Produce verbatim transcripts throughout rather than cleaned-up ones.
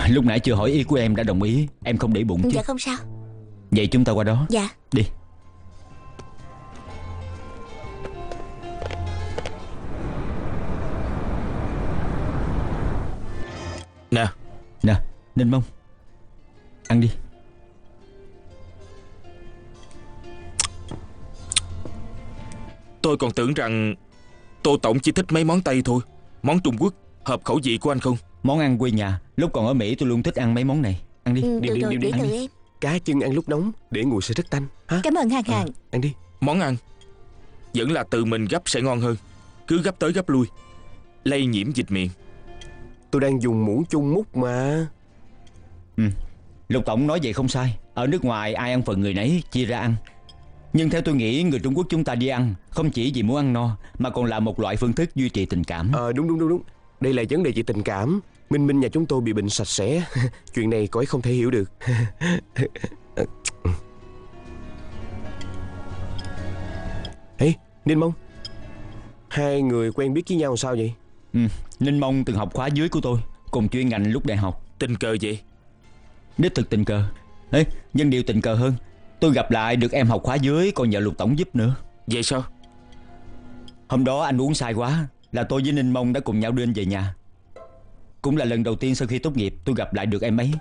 Lúc nãy chưa hỏi ý của em đã đồng ý. Em không để bụng chứ? Dạ không sao. Vậy chúng ta qua đó. Dạ. Đi. Nè. Nè, Ninh Mông, ăn đi. Tôi còn tưởng rằng Tô Tổng chỉ thích mấy món Tây thôi. Món Trung Quốc hợp khẩu vị của anh không? Món ăn quê nhà. Lúc còn ở Mỹ tôi luôn thích ăn mấy món này. Ăn đi. Ừ, đi, được đi, rồi, đi, đi, để ăn từ đi. em. Cá chân ăn lúc nóng để nguội sẽ rất tanh ha? Cảm ơn Hàng Hàng. À, ăn đi. Món ăn vẫn là tự mình gấp sẽ ngon hơn. Cứ gấp tới gấp lui, lây nhiễm dịch miệng. Tôi đang dùng muỗng chung múc mà. Ừ. Lục Tổng nói vậy không sai. Ở nước ngoài ai ăn phần người nấy, chia ra ăn. Nhưng theo tôi nghĩ người Trung Quốc chúng ta đi ăn không chỉ vì muốn ăn no, mà còn là một loại phương thức duy trì tình cảm. Ờ đúng đúng đúng đúng. Đây là vấn đề về tình cảm. Minh Minh nhà chúng tôi bị bệnh sạch sẽ. Chuyện này cô ấy không thể hiểu được. Ê, Ninh Mông, hai người quen biết với nhau sao vậy? Ừ. Ninh Mông từng học khóa dưới của tôi, cùng chuyên ngành lúc đại học. Tình cờ vậy? Đích thực tình cờ. Ê, nhưng điều tình cờ hơn, tôi gặp lại được em học khóa dưới còn nhờ Lục Tổng giúp nữa. Vậy sao? Hôm đó anh uống say quá, là tôi với Ninh Mông đã cùng nhau đưa anh về nhà. Cũng là lần đầu tiên sau khi tốt nghiệp tôi gặp lại được em ấy.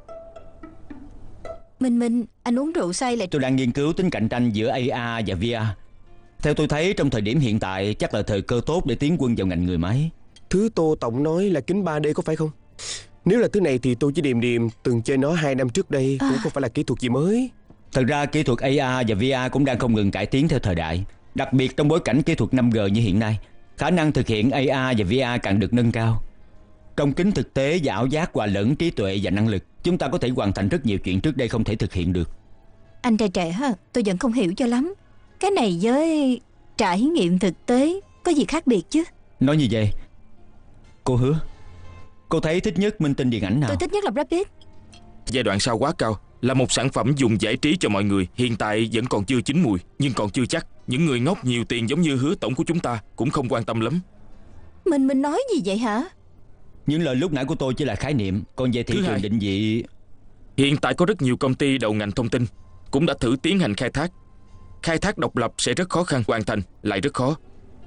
Minh Minh, anh uống rượu say lại. Tôi đang nghiên cứu tính cạnh tranh giữa a rờ và vê rờ. Theo tôi thấy trong thời điểm hiện tại chắc là thời cơ tốt để tiến quân vào ngành người máy. Thứ Tô Tổng nói là kính ba D có phải không? Nếu là thứ này thì tôi chỉ điềm điềm từng chơi nó hai năm trước đây, cũng không phải là kỹ thuật gì mới. Thật ra kỹ thuật a rờ và vê rờ cũng đang không ngừng cải tiến theo thời đại. Đặc biệt trong bối cảnh kỹ thuật năm G như hiện nay, khả năng thực hiện a rờ và vê rờ càng được nâng cao. Trong kính thực tế và ảo giác hòa lẫn trí tuệ và năng lực, chúng ta có thể hoàn thành rất nhiều chuyện trước đây không thể thực hiện được. Anh trai trẻ ha, tôi vẫn không hiểu cho lắm. Cái này với trải nghiệm thực tế có gì khác biệt chứ? Nói như vậy, cô hứa cô thấy thích nhất minh tinh điện ảnh nào? Tôi thích nhất là Brad Pitt. Giai đoạn sau quá cao, là một sản phẩm dùng giải trí cho mọi người. Hiện tại vẫn còn chưa chín mùi, nhưng còn chưa chắc. Những người ngốc nhiều tiền giống như Hứa Tổng của chúng ta cũng không quan tâm lắm. Mình mình nói gì vậy hả? Những lời lúc nãy của tôi chỉ là khái niệm. Còn về thị Thứ trường hai, định vị, hiện tại có rất nhiều công ty đầu ngành thông tin cũng đã thử tiến hành khai thác. Khai thác độc lập sẽ rất khó khăn, hoàn thành lại rất khó.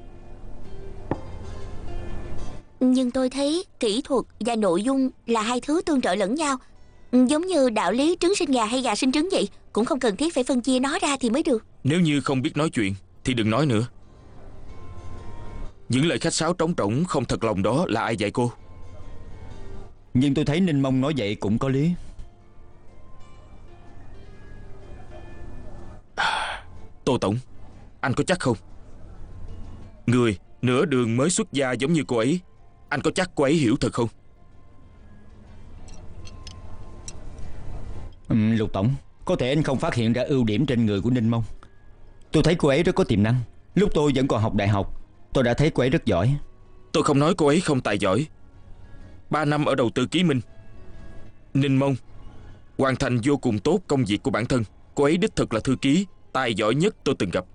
Nhưng tôi thấy kỹ thuật và nội dung là hai thứ tương trợ lẫn nhau. Giống như đạo lý trứng sinh gà hay gà sinh trứng vậy. Cũng không cần thiết phải phân chia nó ra thì mới được. Nếu như không biết nói chuyện thì đừng nói nữa. Những lời khách sáo trống trỗng không thật lòng đó là ai dạy cô? nhưng tôi thấy Ninh Mông nói vậy cũng có lý. Tô Tổng, anh có chắc không? Người nửa đường mới xuất gia giống như cô ấy, anh có chắc cô ấy hiểu thật không? ừ, Lục Tổng, có thể anh không phát hiện ra ưu điểm trên người của Ninh Mông. Tôi thấy cô ấy rất có tiềm năng. Lúc tôi vẫn còn học đại học, tôi đã thấy cô ấy rất giỏi. Tôi không nói cô ấy không tài giỏi. Ba năm ở đầu tư Ký Minh, Ninh Mông hoàn thành vô cùng tốt công việc của bản thân. Cô ấy đích thực là thư ký tài giỏi nhất tôi từng gặp.